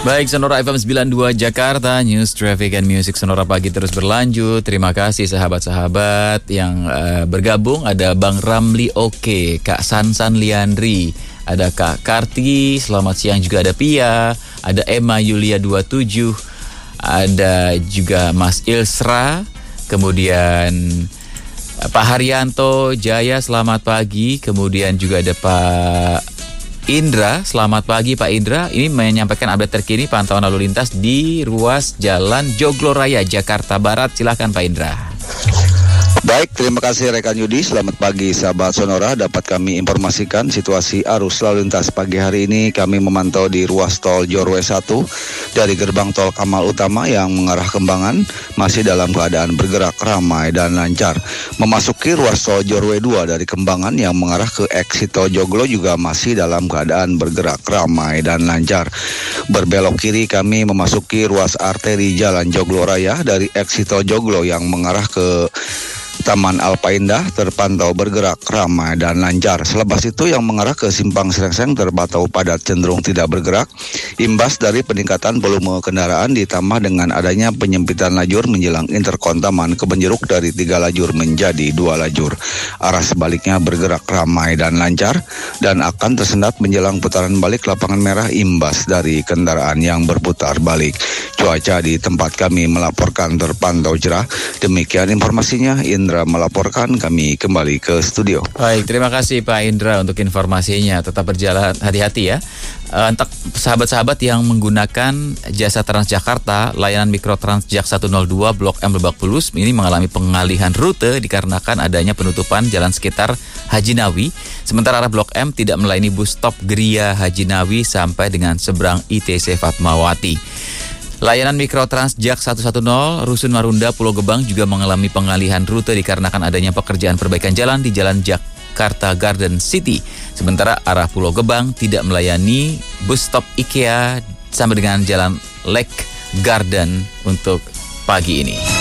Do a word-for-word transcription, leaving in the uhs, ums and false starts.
Baik, Sonora F M sembilan puluh dua Jakarta, News, Traffic, and Music Sonora Pagi terus berlanjut. Terima kasih sahabat-sahabat yang uh, bergabung. Ada Bang Ramli Oke, Kak Sansan Liandri, ada Kak Karti, selamat siang juga ada Pia, ada Emma Yulia dua puluh tujuh, ada juga Mas Ilsra, kemudian Pak Haryanto Jaya, selamat pagi. Kemudian juga ada Pak Indra, selamat pagi Pak Indra. Ini menyampaikan update terkini pantauan lalu lintas di ruas Jalan Joglo Raya, Jakarta Barat. Silakan Pak Indra. Baik, terima kasih rekan Yudi. Selamat pagi sahabat Sonora. Dapat kami informasikan situasi arus lalu lintas pagi hari ini. Kami memantau di ruas tol Jorwe satu dari gerbang tol Kamal Utama yang mengarah Kembangan masih dalam keadaan bergerak ramai dan lancar. Memasuki ruas tol Jorwe dua dari Kembangan yang mengarah ke exit tol Joglo juga masih dalam keadaan bergerak ramai dan lancar. Berbelok kiri kami memasuki ruas arteri Jalan Joglo Raya dari exit tol Joglo yang mengarah ke Taman Alpa Indah terpantau bergerak ramai dan lancar. Selepas itu yang mengarah ke Simpang Srengseng terpantau padat cenderung tidak bergerak. Imbas dari peningkatan volume kendaraan ditambah dengan adanya penyempitan lajur menjelang interkon Taman Kebonjeruk dari tiga lajur menjadi dua lajur. Arah sebaliknya bergerak ramai dan lancar dan akan tersendat menjelang putaran balik lapangan merah imbas dari kendaraan yang berputar balik. Cuaca di tempat kami melaporkan terpantau cerah. Demikian informasinya. Indra melaporkan, kami kembali ke studio. Baik, terima kasih Pak Indra untuk informasinya. Tetap berjalan hati-hati ya. Untuk sahabat-sahabat yang menggunakan jasa Transjakarta, layanan Mikro Transjak seratus dua Blok M Lebak Bulus ini mengalami pengalihan rute dikarenakan adanya penutupan jalan sekitar Haji Nawi. Sementara arah Blok M tidak melayani bus stop Geria Haji Nawi sampai dengan seberang I T C Fatmawati. Layanan Mikro Transjak seratus sepuluh Rusun Marunda Pulau Gebang juga mengalami pengalihan rute dikarenakan adanya pekerjaan perbaikan jalan di Jalan Jakarta Garden City. Sementara arah Pulau Gebang tidak melayani bus stop IKEA sampai dengan Jalan Lake Garden untuk pagi ini.